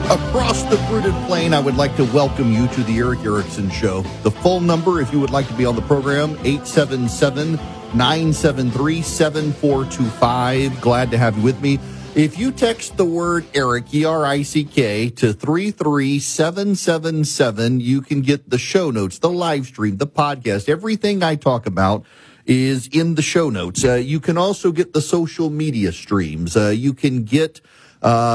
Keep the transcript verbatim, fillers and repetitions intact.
Across the fruited plain, I would like to welcome you to the Erick Erickson Show. The phone number, if you would like to be on the program, eight seven seven, nine seven three, seven four two five. Glad to have you with me. If you text the word Erick, E R I C K, to three three seven seven seven, you can get the show notes, the live stream, the podcast. Everything I talk about is in the show notes. Uh, you can also get the social media streams. Uh, you can get... Uh,